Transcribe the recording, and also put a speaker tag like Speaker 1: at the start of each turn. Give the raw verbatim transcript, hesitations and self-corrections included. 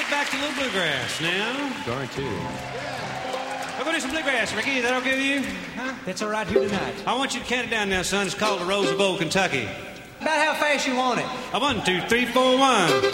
Speaker 1: get back to a little bluegrass now.
Speaker 2: Darn too.
Speaker 1: We're going to do some bluegrass, Ricky. Is that okay with you?
Speaker 3: Huh? That's all right here tonight.
Speaker 1: I want you to count it down now, son. It's called the Rose Bowl, Kentucky.
Speaker 3: About how fast you want it?
Speaker 1: A one, two, three, four, one.